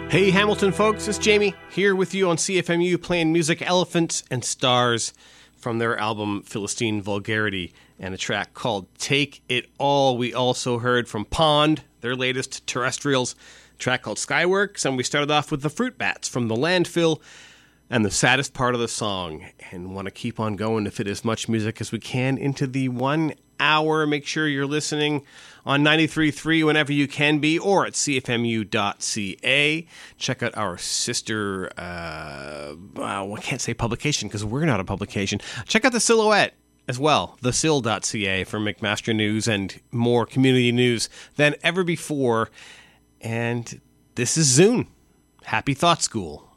Hey Hamilton folks, it's Jamie here with you on CFMU playing music Elephants and Stars from their album Philistine Vulgarity and a track called Take It All. We also heard from Pond, their latest Terrestrials, a track called Skyworks, and we started off with the Fruit Bats from The Landfill and the saddest part of the song. And want to keep on going to fit as much music as we can into the 1 hour. Make sure you're listening on 93.3 whenever you can be, or at cfmu.ca. Check out our sister, I can't say publication because we're not a publication. Check out The Silhouette as well, thesil.ca, for McMaster news and more community news than ever before. And this is Zune. Happy Thought School.